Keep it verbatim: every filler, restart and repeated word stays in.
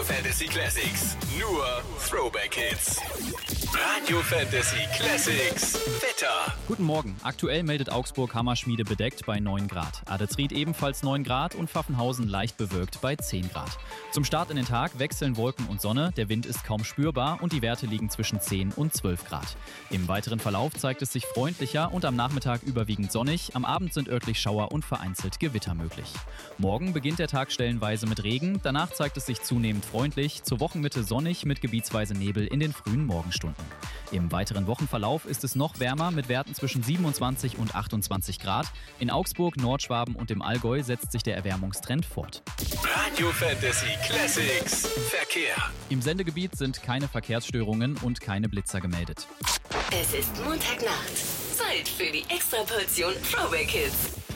Fantasy Classics. Nur Throwback Hits. Radio Fantasy Classics. Wetter. Guten Morgen. Aktuell meldet Augsburg Hammerschmiede bedeckt bei neun Grad. Adelsried ebenfalls neun Grad und Pfaffenhausen leicht bewölkt bei zehn Grad. Zum Start in den Tag wechseln Wolken und Sonne. Der Wind ist kaum spürbar und die Werte liegen zwischen zehn und zwölf Grad. Im weiteren Verlauf zeigt es sich freundlicher und am Nachmittag überwiegend sonnig. Am Abend sind örtlich Schauer und vereinzelt Gewitter möglich. Morgen beginnt der Tag stellenweise mit Regen. Danach zeigt es sich zunehmend freundlich. Zur Wochenmitte sonnig mit gebietsweise Nebel in den frühen Morgenstunden. Im weiteren Wochenverlauf ist es noch wärmer mit Werten zwischen siebenundzwanzig und achtundzwanzig Grad. In Augsburg, Nordschwaben und im Allgäu setzt sich der Erwärmungstrend fort. Radio Fantasy Classics. Verkehr. Im Sendegebiet sind keine Verkehrsstörungen und keine Blitzer gemeldet. Es ist Montagnacht. Zeit für die Extraportion Throwback Hits.